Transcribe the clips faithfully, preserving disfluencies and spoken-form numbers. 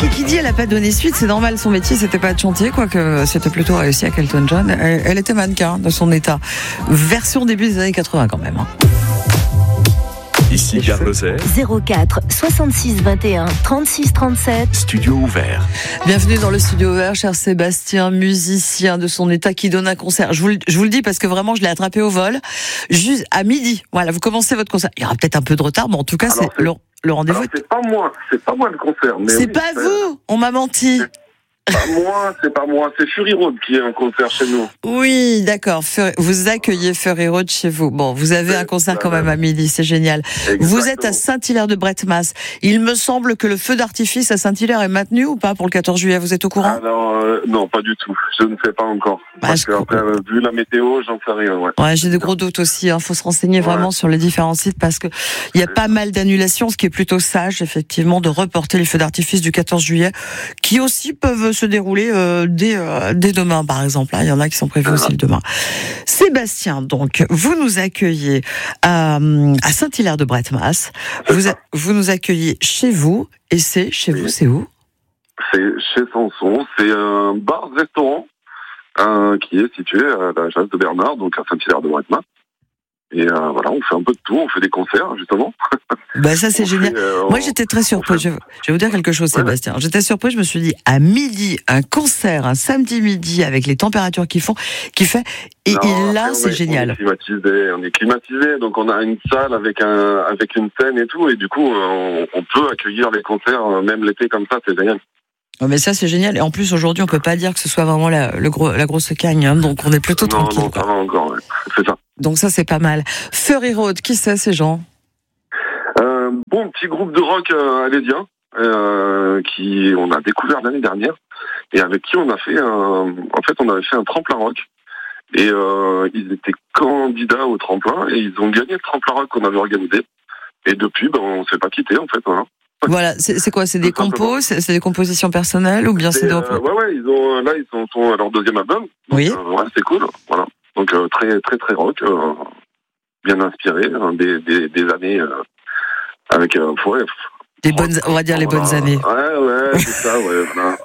Kiki, elle a pas donné suite, c'est normal, son métier c'était pas de chanter, quoique c'était plutôt réussi avec Elton John. Elle, elle était mannequin de son état. Version début des années quatre-vingts quand même. Hein. Ici Gare Lozère. zéro quatre soixante-six vingt et un trente-six trente-sept. Studio ouvert. Bienvenue dans le studio ouvert, cher Sébastien, musicien de son état qui donne un concert. Je vous, le, je vous le dis parce que vraiment je l'ai attrapé au vol. Juste à midi. Voilà, vous commencez votre concert. Il y aura peut-être un peu de retard, mais en tout cas, Alors, c'est, c'est le, le rendez-vous. Alors, c'est pas moi, c'est pas moi le concert. Mais c'est oui, pas c'est... vous, on m'a menti. Pas moi, c'est pas moi, c'est Fury Road qui est un concert chez nous. Oui, d'accord. Vous accueillez Fury Road chez vous. Bon, vous avez c'est un concert quand même à midi, c'est génial. Exactement. Vous êtes à Saint-Hilaire-de-Bretmas. Il me semble que le feu d'artifice à Saint-Hilaire est maintenu ou pas pour le quatorze juillet, vous êtes au courant? Alors, euh, non, pas du tout. Je ne sais pas encore. Bah, Parce je... que après, vu la météo, j'en sais rien, ouais. Ouais, j'ai de gros doutes aussi. Hein. Faut se renseigner ouais. vraiment sur les différents sites parce que il y a pas mal d'annulations, ce qui est plutôt sage, effectivement, de reporter les feux d'artifice du quatorze juillet, qui aussi peuvent se dérouler, euh, Dès, euh, dès demain, par exemple. Il y en a qui sont prévus aussi le demain. Sébastien, donc, vous nous accueillez à, à Saint-Hilaire-de-Bretmas. Vous, a, vous nous accueillez chez vous. Et c'est chez oui. vous, c'est où? C'est chez Sanson. C'est un bar-restaurant euh, qui est situé à la Chasse de Bernard, donc à Saint-Hilaire-de-Bretmas. Et euh, voilà, on fait un peu de tout, on fait des concerts, justement. Bah ça, c'est on génial. Fait, euh, Moi, j'étais très surpris. Fait... Je, je vais vous dire quelque chose, ouais. Sébastien. J'étais surpris, je me suis dit, à midi, un concert, un samedi midi, avec les températures qu'ils font, qui fait, et, non, et là, c'est est, génial. On est climatisé, on est climatisé, donc on a une salle avec un, avec une scène et tout, et du coup, on, on peut accueillir les concerts, même l'été comme ça, c'est génial. Oh mais ça c'est génial et en plus aujourd'hui on peut pas dire que ce soit vraiment la, le gros, la grosse cagne hein, donc on est plutôt non, tranquille. Non, ça va encore, ouais. C'est ça. Donc ça c'est pas mal. Fury Road, qui c'est ces gens? euh, Bon petit groupe de rock euh, alésien euh, qui on a découvert l'année dernière et avec qui on a fait un, en fait on avait fait un tremplin rock et euh, ils étaient candidats au tremplin et ils ont gagné le tremplin rock qu'on avait organisé et depuis ben on s'est pas quitté en fait. Voilà. Voilà, c'est, c'est quoi? C'est des compos, c'est, c'est des compositions personnelles ou bien c'est, c'est des... Euh, ouais, ouais, ils ont, là, ils sont, sont à leur deuxième album. Donc, oui. Euh, ouais, c'est cool, voilà. Donc, euh, très, très, très rock, euh, bien inspiré, hein, des, des, des années, euh, avec, euh, ouais. Des bonnes, on va dire les voilà. bonnes années. Ouais, ouais, c'est ça, ouais, voilà.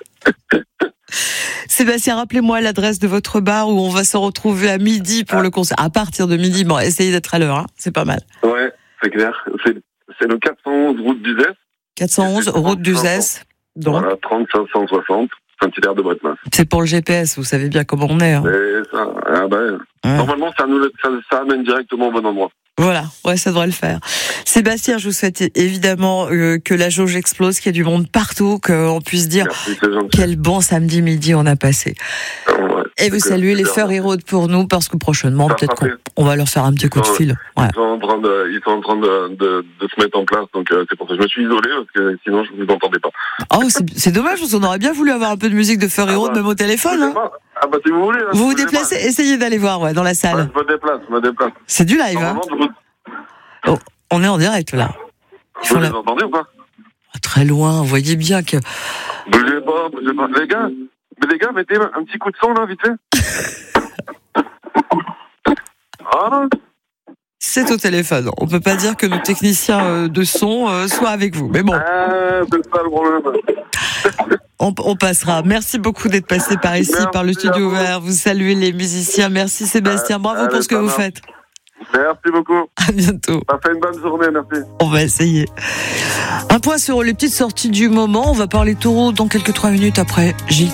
Sébastien, rappelez-moi l'adresse de votre bar où on va se retrouver à midi pour ah. le concert. À partir de midi, bon, essayez d'être à l'heure, hein, c'est pas mal. Ouais, c'est clair. C'est, c'est le quatre cent onze route d'Uzès. quatre cent onze route d'Uzès. Donc. Voilà, trente-cinq cent soixante, Saint-Hilaire-de-Bretmas. C'est pour le G P S, vous savez bien comment on est. Hein. C'est ça. Ah ben, ouais. Normalement, ça, nous, ça, ça amène directement au bon endroit. Voilà, ouais, ça devrait le faire. Sébastien, je vous souhaite évidemment euh, que la jauge explose, qu'il y ait du monde partout, qu'on puisse dire merci, quel bon samedi midi on a passé. Ouais, et vous saluez les Fury Road pour nous, parce que prochainement, ça peut-être qu'on on va leur faire un petit coup de fil. Ouais. Ils sont en train de, ils sont en train de, de, de se mettre en place, donc euh, c'est pour ça que je me suis isolé, parce que sinon je ne vous entendais pas. Oh, c'est, c'est dommage, parce qu'on aurait bien voulu avoir un peu de musique de Fury Road, ah bah, même au téléphone. Hein. Ah bah si vous voulez. Hein, vous vous déplacez, essayez d'aller voir ouais, dans la salle. Ouais, je me déplace, je me déplace. C'est du live, hein. Vous... Oh, on est en direct là. Ils vous les la... entendez ou pas? Très loin, vous voyez bien que... Bougez pas, bougez pas. Les gars, mais les gars, mettez un petit coup de son là, vite fait. Ah. C'est au téléphone. On peut pas dire que nos techniciens de son euh, soient avec vous. Mais bon. Ah, c'est ça le problème. On, on passera. Merci beaucoup d'être passé par ici, merci par le studio ouvert. Vous saluez les musiciens. Merci Sébastien. Bravo Allez, pour ce que vous faites. Merci beaucoup. À bientôt. Ça fait une bonne journée, merci. On va essayer. Un point sur les petites sorties du moment. On va parler taureau dans quelques trois minutes après J.